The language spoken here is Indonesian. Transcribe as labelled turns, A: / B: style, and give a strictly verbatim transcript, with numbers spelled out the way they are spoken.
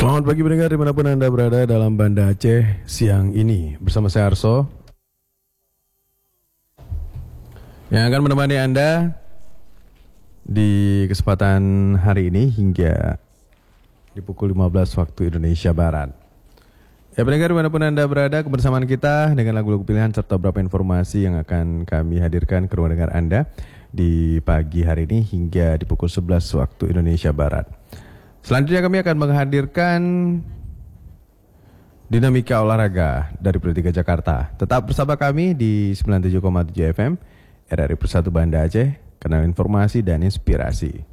A: Selamat pagi pendengar dimanapun Anda berada dalam Banda Aceh siang ini. Bersama saya Arso yang akan menemani Anda di kesempatan hari ini hingga di pukul lima belas waktu Indonesia Barat. Ya pendengar dimanapun Anda berada, kebersamaan kita dengan lagu-lagu pilihan serta beberapa informasi yang akan kami hadirkan ke ruang dengar Anda di pagi hari ini hingga di pukul sebelas waktu Indonesia Barat. Selanjutnya kami akan menghadirkan dinamika olahraga dari Pro tiga Jakarta. Tetap bersama kami di sembilan puluh tujuh koma tujuh F M R R I Persatu Banda Aceh, kanal informasi dan inspirasi.